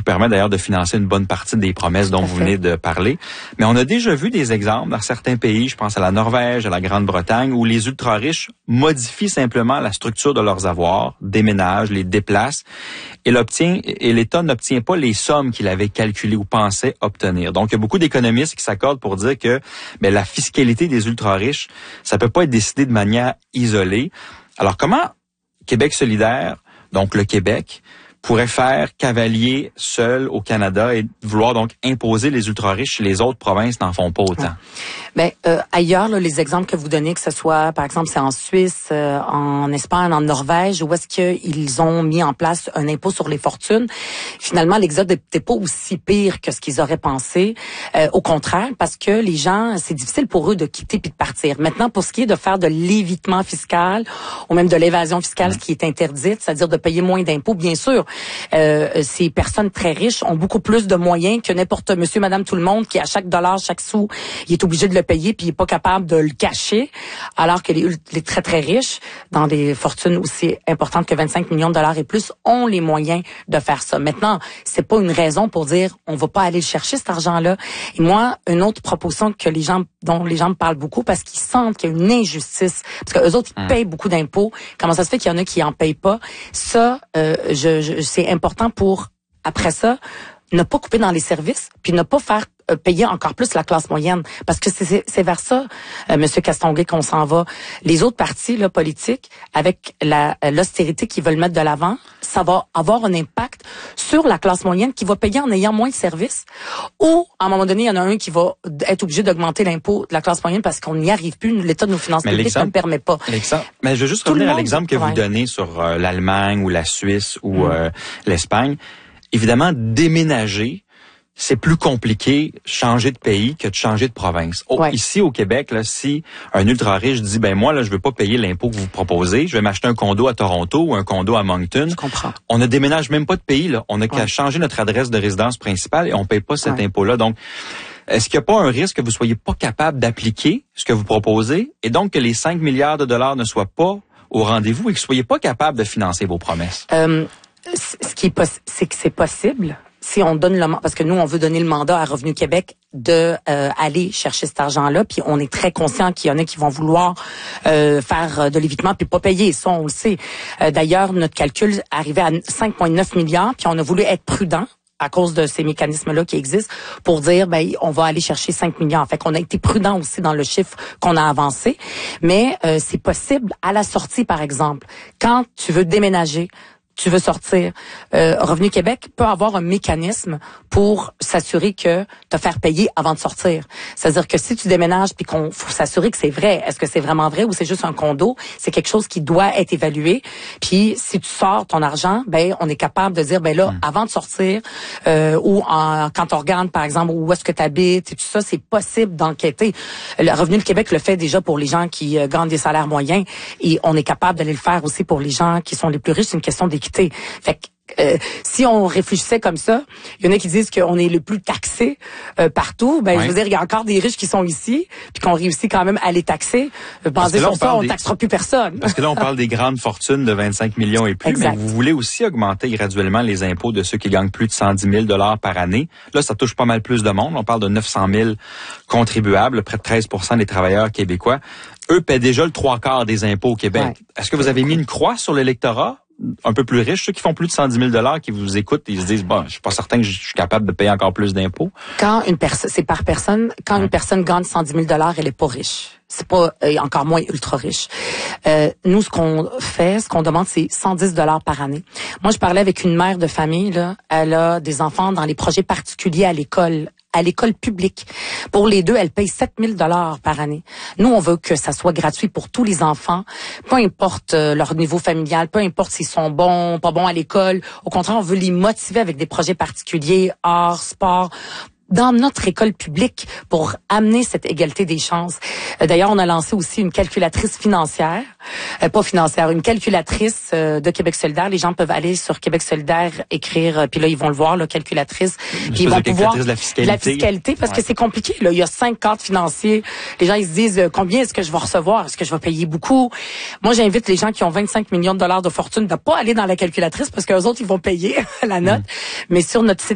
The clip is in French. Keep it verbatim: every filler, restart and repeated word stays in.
permet d'ailleurs de financer une bonne partie des promesses dont vous venez de parler. Mais on a déjà vu des exemples dans certains pays, je pense à la Norvège, à la Grande-Bretagne, où les ultra-riches modifient simplement la structure de leurs avoirs, déménagent, les déplacent, et l'obtient, et l'État n'obtient pas les sommes qu'il avait calculées ou pensait obtenir. Donc, il y a beaucoup d'économistes qui s'accordent pour dire que ben, la fiscalité des ultra-riches, ça peut pas être décidé de manière isolée. Alors, comment Québec solidaire, donc le Québec, pourrait faire cavalier seul au Canada et vouloir donc imposer les ultra-riches si les autres provinces n'en font pas autant? Ben euh, ailleurs, là, les exemples que vous donnez, que ce soit, par exemple, c'est en Suisse, euh, en Espagne, en Norvège, où est-ce qu'ils ont mis en place un impôt sur les fortunes, finalement, l'exode n'était pas aussi pire que ce qu'ils auraient pensé. Euh, au contraire, parce que les gens, c'est difficile pour eux de quitter puis de partir. Maintenant, pour ce qui est de faire de l'évitement fiscal ou même de l'évasion fiscale, ce qui est interdite, c'est-à-dire de payer moins d'impôts, bien sûr, Euh, ces personnes très riches ont beaucoup plus de moyens que n'importe monsieur, madame, tout le monde qui, à chaque dollar, chaque sou, il est obligé de le payer puis il est pas capable de le cacher, alors que les, les très, très riches, dans des fortunes aussi importantes que vingt-cinq millions de dollars et plus, ont les moyens de faire ça. Maintenant, c'est pas une raison pour dire on va pas aller le chercher, cet argent-là. Et moi, une autre proposition que les gens, dont les gens me parlent beaucoup parce qu'ils sentent qu'il y a une injustice, parce que eux autres, ils payent beaucoup d'impôts. Comment ça se fait qu'il y en a qui en payent pas? Ça, euh, je, je c'est important pour, après ça, ne pas couper dans les services, puis ne pas faire euh, payer encore plus la classe moyenne. Parce que c'est, c'est vers ça, euh, M. Castonguay, qu'on s'en va. Les autres partis là, politiques, avec la, l'austérité qu'ils veulent mettre de l'avant, ça va avoir un impact sur la classe moyenne qui va payer en ayant moins de services. Ou, à un moment donné, il y en a un qui va être obligé d'augmenter l'impôt de la classe moyenne parce qu'on n'y arrive plus. L'État de nos finances mais publiques ne le permet pas. Mais je veux juste Tout revenir à l'exemple que ouais. vous donnez sur euh, l'Allemagne ou la Suisse ou mmh. euh, l'Espagne. Évidemment, déménager, c'est plus compliqué changer de pays que de changer de province. Oh, ouais. Ici, au Québec, là, si un ultra-riche dit, ben moi, là, je veux pas payer l'impôt que vous proposez, je vais m'acheter un condo à Toronto ou un condo à Moncton. Je comprends. On ne déménage même pas de pays, là. On n'a qu'à ouais. changer notre adresse de résidence principale et on paye pas cet ouais. impôt-là. Donc, est-ce qu'il n'y a pas un risque que vous soyez pas capable d'appliquer ce que vous proposez et donc que les cinq milliards de dollars ne soient pas au rendez-vous et que vous soyez pas capable de financer vos promesses? Euh... Ce qui est poss- c'est que c'est possible si on donne le parce que nous on veut donner le mandat à Revenu Québec de euh, aller chercher cet argent-là, puis on est très conscient qu'il y en a qui vont vouloir euh, faire de l'évitement puis pas payer, ça on le sait. Euh, d'ailleurs notre calcul arrivait à cinq virgule neuf milliards, puis on a voulu être prudent à cause de ces mécanismes-là qui existent pour dire ben on va aller chercher cinq milliards. Fait qu'on a été prudent aussi dans le chiffre qu'on a avancé, mais euh, c'est possible à la sortie par exemple, quand tu veux déménager, tu veux sortir. Euh, Revenu Québec peut avoir un mécanisme pour s'assurer que te faire payer avant de sortir. C'est-à-dire que si tu déménages puis qu'on faut s'assurer que c'est vrai, est-ce que c'est vraiment vrai ou c'est juste un condo, c'est quelque chose qui doit être évalué. Puis si tu sors ton argent, ben on est capable de dire ben là mmh. avant de sortir euh, ou en, quand on regarde par exemple où est-ce que tu habites et tout ça, c'est possible d'enquêter. Le Revenu Québec le fait déjà pour les gens qui euh, gagnent des salaires moyens et on est capable d'aller le faire aussi pour les gens qui sont les plus riches. C'est une question d'équité. Fait que euh, si on réfléchissait comme ça, il y en a qui disent qu'on est le plus taxé euh, partout. Ben, ouais. je veux dire, il y a encore des riches qui sont ici, puis qu'on réussit quand même à les taxer. Euh, basé sur ça, on des... taxera plus personne. Parce que là, on parle des grandes fortunes de vingt-cinq millions et plus, exact. Mais vous voulez aussi augmenter graduellement les impôts de ceux qui gagnent plus de cent dix mille dollars par année. Là, ça touche pas mal plus de monde. On parle de neuf cent mille contribuables, près de treize pour cent des travailleurs québécois. Eux paient déjà le trois quarts des impôts au Québec. Ouais. Est-ce que vous avez mis une croix sur l'électorat un peu plus riches, ceux qui font plus de cent dix mille dollars, qui vous écoutent, ils se disent, bon, je suis pas certain que je suis capable de payer encore plus d'impôts? Quand une personne, c'est par personne, quand ouais. une personne gagne cent dix mille dollars, elle est pas riche. C'est pas, euh, encore moins ultra riche. Euh, nous, ce qu'on fait, ce qu'on demande, c'est cent dix dollars par année. Moi, je parlais avec une mère de famille, là. Elle a des enfants dans les projets particuliers à l'école. à l'école publique. Pour les deux, elle paye sept mille dollars par année. Nous, on veut que ça soit gratuit pour tous les enfants, peu importe euh, leur niveau familial, peu importe s'ils sont bons, pas bons à l'école. Au contraire, on veut les motiver avec des projets particuliers, art, sport, dans notre école publique pour amener cette égalité des chances. Euh, d'ailleurs, on a lancé aussi une calculatrice financière, euh, pas financière, une calculatrice euh, de Québec solidaire. Les gens peuvent aller sur Québec solidaire, écrire, euh, puis là, ils vont le voir, la calculatrice. Puis ils vont pouvoir de la fiscalité. La fiscalité, parce ouais. que c'est compliqué. Là, il y a cinq cadres financiers. Les gens, ils se disent, euh, combien est-ce que je vais recevoir? Est-ce que je vais payer beaucoup? Moi, j'invite les gens qui ont vingt-cinq millions de dollars de fortune de pas aller dans la calculatrice parce qu'eux autres, ils vont payer la note. Mmh. Mais sur notre site